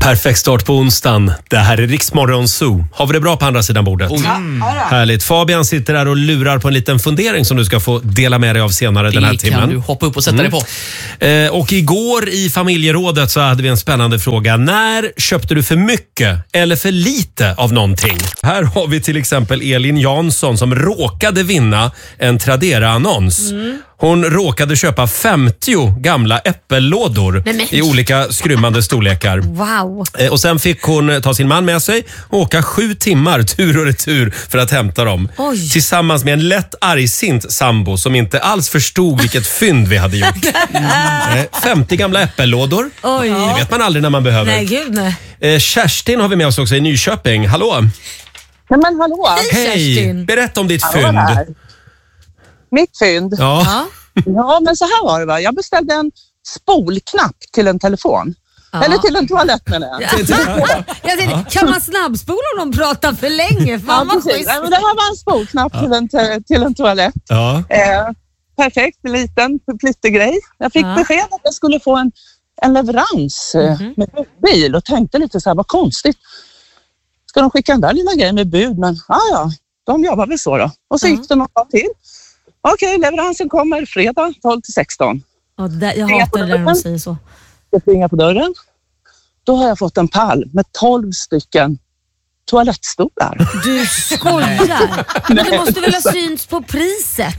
Perfekt start på onsdagen. Det här är Riksmorgon Zoo. Har vi det bra på andra sidan bordet? Härligt. Fabian sitter där och lurar på en liten fundering som du ska få dela med dig av senare den här timmen. Det kan du hoppa upp och sätta dig på. Och igår i familjerådet så hade vi en spännande fråga. När köpte du för mycket eller för lite av någonting? Här har vi till exempel Elin Jansson som råkade vinna en Tradera-annons. Hon råkade köpa 50 gamla äppellådor i olika skrymmande storlekar. Wow. Och sen fick hon ta sin man med sig och åka 7 timmar tur och retur för att hämta dem. Oj. Tillsammans med en lätt argsint sambo som inte alls förstod vilket fynd vi hade gjort. 50 gamla äppellådor. Oj. Det vet man aldrig när man behöver. Nej, gud nej. Kerstin har vi med oss också i Nyköping. Hallå? Nej, men hallå. Hej! Kerstin. Berätta om ditt Hallå fynd. där. Mitt fynd? Ja. Ja, men så här var det va. Jag beställde en spolknapp till en telefon. Eller till en toalett menar jag. Jag tänkte, kan man snabbspola om de pratar för länge? Fan, Ja, precis. Nej, men det här var en spolknapp till en toalett. Ja. Perfekt, liten plittegrej. Jag fick besked att jag skulle få en leverans med bil och tänkte lite så här, vad konstigt. Ska de skicka den där lilla grejen med bud? Men ja, de jobbar väl så då. Och så gick det något dag till. Okej, leveransen kommer fredag 12-16. Jag hatar det när de säger så. Jag plingar på dörren. Då har jag fått en pall med 12 stycken toalettstolar. Du skojar. Men det måste väl ha synts på priset?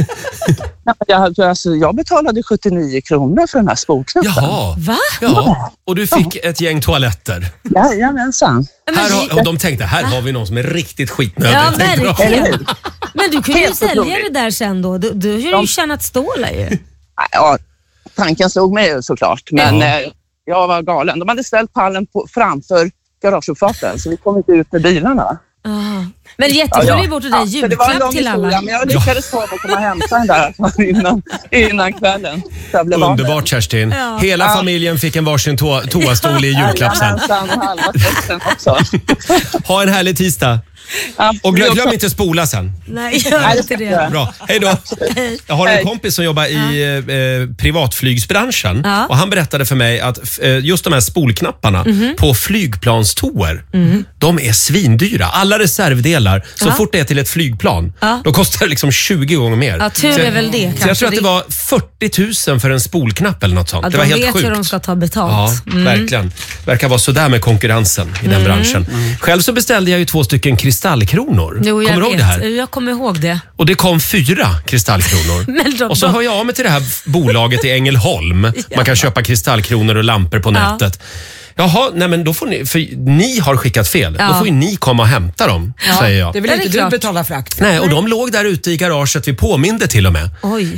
Jag betalade 79 kronor för den här spolknappen. Jaha. Va? Ja. Och du fick ett gäng toaletter. Jajamensan. Och de tänkte, här har vi någon som är riktigt skitnödig. Ja, verkligen. Ja. Men du kunde ju Helt sälja otroligt. det där sen då. Du har ju tjänat stålar ju. Ja, tanken slog mig ju såklart. Men jag var galen. De hade ställt pallen framför garageuppfarten så vi kom inte ut med bilarna. Men jättekul att ge bort det där julklapp till alla. Men jag lyckades få att komma och hämta den där innan kvällen. Underbart Kerstin. Ja. Hela familjen fick en varsin toastol i julklapp sen. Ha en härlig tisdag. Och glöm inte spola sen. Nej, gör inte det. Bra, hej då. Jag har en kompis som jobbar i privatflygsbranschen. Ja. Och han berättade för mig att just de här spolknapparna på flygplanstoer, de är svindyra. Alla reservdelar, så fort det är till ett flygplan, då kostar det liksom 20 gånger mer. Ja, tur är väl det. Så jag tror att det var 40 000 för en spolknapp eller något sånt. Ja, det var helt vet sjukt. hur de ska ta betalt. Ja, verkligen. Verkar vara sådär med konkurrensen i den branschen. Själv så beställde jag ju 2 stycken kristallkronor. Jo, kommer du ihåg det här? Jag kommer ihåg det. Och det kom 4 kristallkronor. Och så hör jag av mig till det här bolaget i Ängelholm. Man kan köpa kristallkronor och lampor på nätet. Jaha, nej men då får ni, för ni har skickat fel. Då får ju ni komma och hämta dem, säger jag. Det vill inte du betala frakt. Nej, och de låg där ute i garaget, vi påminde till och med. Oj.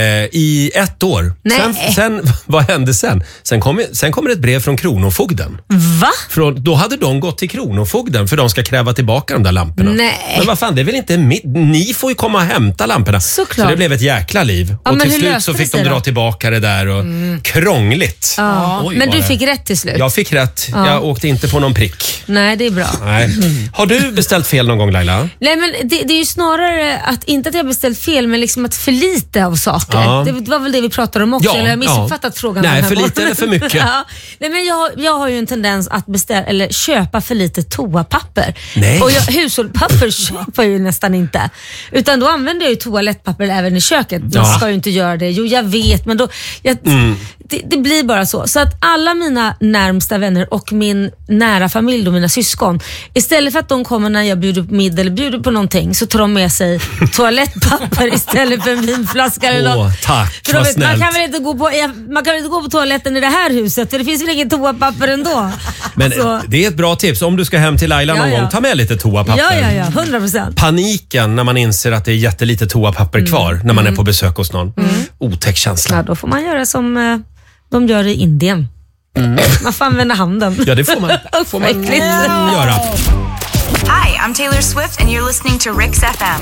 I 1 år. Sen, vad hände sen? Sen kommer ett brev från Kronofogden. Va? Då hade de gått till Kronofogden för de ska kräva tillbaka de där lamporna. Nej. Men vad fan, det är väl inte ni får ju komma och hämta lamporna. Såklart. Så det blev ett jäkla liv. Ja, och men till hur slut löste så fick det sig de dra då? tillbaka det där och krångligt. Ja. Oj, Men vad du det- fick rätt till slut? Jag fick rätt. Jag åkte inte på någon prick. Nej, det är bra. Nej. Har du beställt fel någon gång, Laila? Nej, men det är ju snarare att inte att jag beställt fel, men liksom att för lite av saker. Ja. Det var väl det vi pratade om också, eller har jag missuppfattat frågan? Nej, den här för lite gången? eller för mycket? Ja. Nej, men jag har ju en tendens att köpa för lite toapapper. Nej. Och hushållspapper köper jag ju nästan inte. Utan då använder jag ju toalettpapper även i köket. Jag ska ju inte göra det. Jo, jag vet, men då... Det blir bara så. Så att alla mina närmsta vänner och min nära familj och mina syskon, istället för att de kommer när jag bjuder på middag eller bjuder på någonting, så tar de med sig toalettpapper istället för en vinflaska eller något. Tack, För de vad vet, man snällt. kan väl inte gå på toaletten i det här huset, för det finns väl inget toapapper ändå. Men Så. det är ett bra tips. Om du ska hem till Laila någon gång, ta med lite toapapper. Ja, 100%. Paniken när man inser att det är jättelite toapapper kvar när man är på besök hos någon. Otäck känsla. Ja, då får man göra som de gör i Indien. Man får använda handen. Ja, det får man göra. Hi, I'm Taylor Swift and you're listening to Rix FM.